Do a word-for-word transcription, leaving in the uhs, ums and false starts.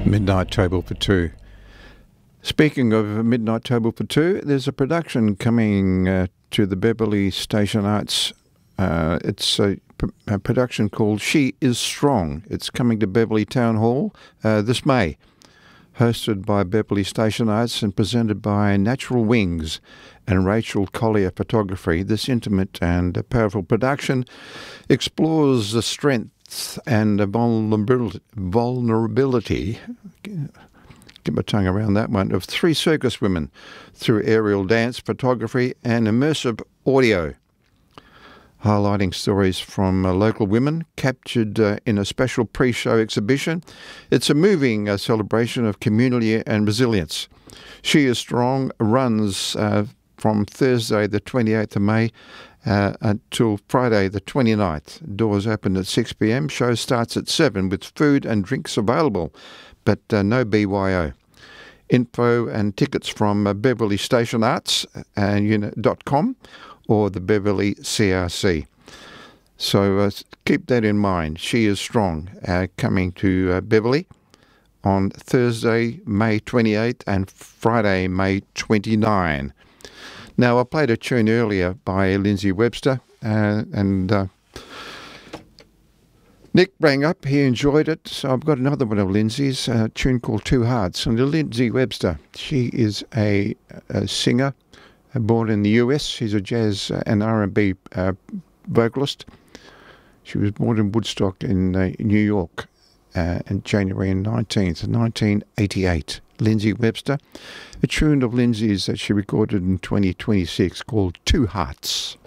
Midnight Table for Two. Speaking of Midnight Table for Two, there's a production coming uh, to the Beverley Station Arts. Uh, it's a, a production called She Is Strong. It's coming to Beverley Town Hall uh, this May. Hosted by Beverley Station Arts and presented by Natural Wings and Rachel Collier Photography, this intimate and powerful production explores the strength and the vulnerability, vulnerability get my tongue around that one, of three circus women through aerial dance, photography and immersive audio, highlighting stories from uh, local women captured uh, in a special pre-show exhibition. It's a moving uh, celebration of community and resilience. She Is Strong runs uh, from Thursday the twenty-eighth of May uh, until Friday the twenty-ninth. Doors open at six p m. Show starts at seven with food and drinks available, but uh, no B Y O. Info and tickets from uh, Beverley Station Arts dot com or the Beverley C R C. So uh, keep that in mind. She Is Strong uh, coming to uh, Beverley on Thursday, May twenty-eighth and Friday, May twenty-ninth. Now, I played a tune earlier by Lindsay Webster uh, and uh, Nick rang up, he enjoyed it, so I've got another one of Lindsay's, a tune called Two Hearts. And Lindsay Webster, she is a, a singer born in the U S. She's a jazz and R and B uh, vocalist. She was born in Woodstock in uh, New York uh, in January nineteenth, nineteen eighty-eight. Lindsay Webster, a tune of Lindsay's that she recorded in twenty twenty-six called Two Hearts.